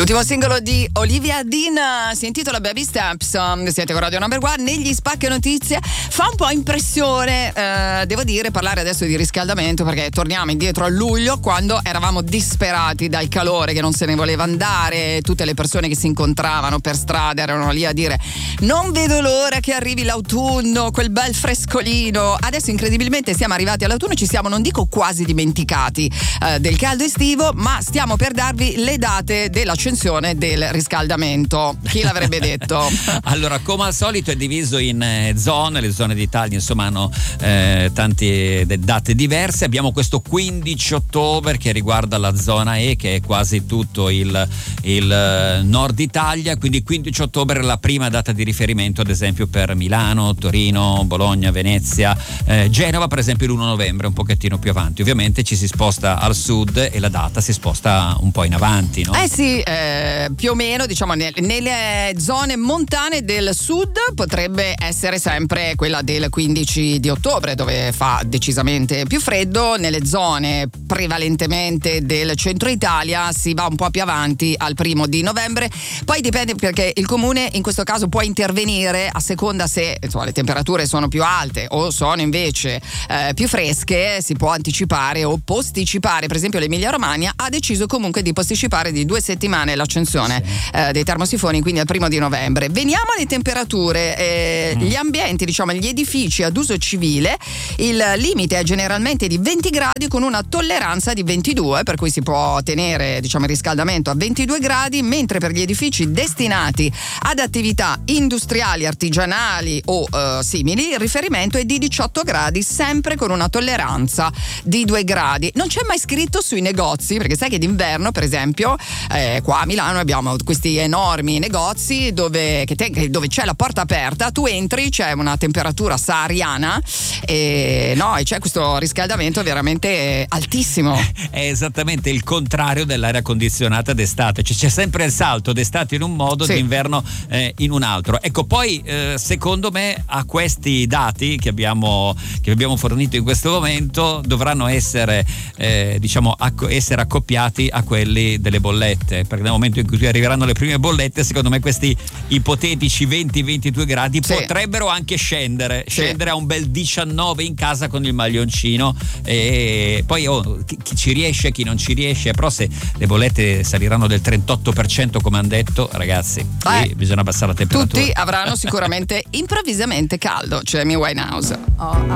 L'ultimo singolo di Olivia Dean si intitola Baby Steps. Siete con Radio Number One. Negli Spacca Notizie fa un po' impressione, devo dire, parlare adesso di riscaldamento, perché torniamo indietro a luglio, quando eravamo disperati dal calore che non se ne voleva andare. Tutte le persone che si incontravano per strada erano lì a dire: non vedo l'ora che arrivi l'autunno, quel bel frescolino. Adesso incredibilmente siamo arrivati all'autunno e ci siamo, non dico quasi dimenticati del caldo estivo, ma stiamo per darvi le date dell'accensione del riscaldamento. Chi l'avrebbe detto? Allora, come al solito è diviso in zone. Le zone d'Italia insomma hanno tante date diverse. Abbiamo questo 15 ottobre che riguarda la zona E, che è quasi tutto il nord Italia, quindi 15 ottobre è la prima data di riferimento, ad esempio per Milano, Torino, Bologna, Venezia, Genova per esempio l'1 novembre, un pochettino più avanti. Ovviamente ci si sposta al sud e la data si sposta un po' in avanti, no? Sì, più o meno, diciamo, nelle zone montane del sud potrebbe essere sempre quella del 15 di ottobre, dove fa decisamente più freddo. Nelle zone prevalentemente del centro Italia si va un po' più avanti al 1 di novembre. Poi dipende, perché il comune in questo caso può intervenire a seconda se insomma, le temperature sono più alte o sono invece più fresche. Si può anticipare o posticipare. Per esempio l'Emilia Romagna ha deciso comunque di posticipare di 2 settimane l'accensione dei termosifoni, quindi al 1 di novembre. Veniamo alle temperature. Gli ambienti, diciamo gli edifici ad uso civile, il limite è generalmente di 20 gradi con una tolleranza di 22, per cui si può tenere, diciamo, il riscaldamento a 22 gradi, mentre per gli edifici destinati ad attività industriali, artigianali o simili, il riferimento è di 18 gradi, sempre con una tolleranza di 2 gradi. Non c'è mai scritto sui negozi, perché sai che d'inverno, per esempio, qua a Milano abbiamo questi enormi negozi dove c'è la porta aperta, tu entri, c'è una temperatura sahariana e c'è questo riscaldamento veramente altissimo. È esattamente il contrario dell'aria condizionata d'estate, cioè c'è sempre il salto d'estate in un modo, d'inverno in un altro. Ecco, poi secondo me a questi dati che abbiamo fornito in questo momento dovranno essere essere accoppiati a quelli delle bollette, perché nel momento in cui arriveranno le prime bollette, secondo me questi ipotetici 20-22 gradi potrebbero anche scendere a un bel 19 in casa con il maglioncino. E poi chi ci riesce, chi non ci riesce, però se le bollette saliranno del 38% come hanno detto, ragazzi, bisogna abbassare la temperatura. Tutti avranno sicuramente improvvisamente caldo, cioè Amy Winehouse.